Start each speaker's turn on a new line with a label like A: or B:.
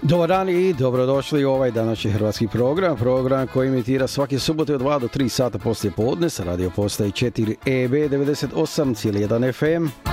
A: Dobar dan i dobrodošli u ovaj današnji hrvatski program koji imitira svake subote od 2 do 3 sata poslije podne sa radio postaje 4 EB 98,1 FM.